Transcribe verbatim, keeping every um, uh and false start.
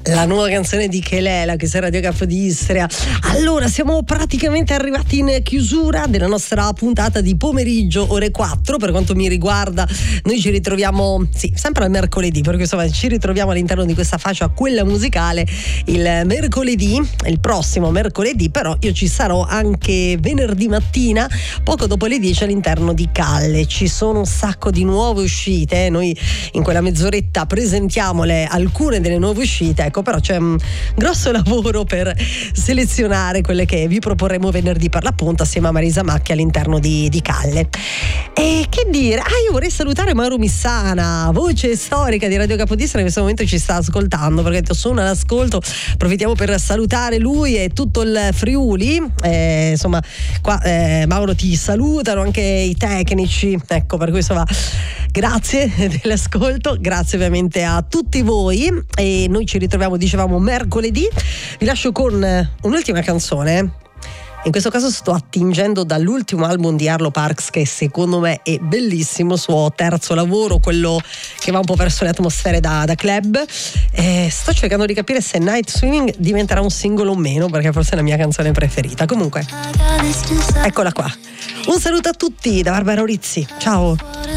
La nuova canzone di Kelela, che sarà Radio Capodistria. Allora, siamo praticamente arrivati in chiusura della nostra puntata di pomeriggio, ore quattro. Per quanto mi riguarda, noi ci ritroviamo, sì, sempre al mercoledì, perché insomma ci ritroviamo all'interno di questa fascia, quella musicale, il mercoledì, il prossimo mercoledì, però io ci sarò anche venerdì mattina, poco dopo le dieci, all'interno di Calle. Ci sono un sacco di nuove uscite, noi in quella mezz'oretta presentiamole alcune delle nuove uscite. Ecco, però c'è un grosso lavoro per selezionare quelle che vi proporremo venerdì, per l'appunto, assieme a Marisa Macchi all'interno di, di Calle. E che dire, ah io vorrei salutare Mauro Missana, voce storica di Radio Capodistria, che in questo momento ci sta ascoltando, perché sono all'ascolto. Approfittiamo per salutare lui e tutto il Friuli, eh, insomma qua eh, Mauro ti salutano anche i tecnici, ecco, per cui insomma grazie dell'ascolto, grazie ovviamente a tutti voi, e noi ci ritroviamo, dicevamo, mercoledì. Vi lascio con un'ultima canzone. In questo caso sto attingendo dall'ultimo album di Arlo Parks, che secondo me è bellissimo, suo terzo lavoro, quello che va un po' verso le atmosfere da, da club. E sto cercando di capire se Night Swimming diventerà un singolo o meno, perché forse è la mia canzone preferita. Comunque, eccola qua. Un saluto a tutti da Barbara Rizzi. Ciao.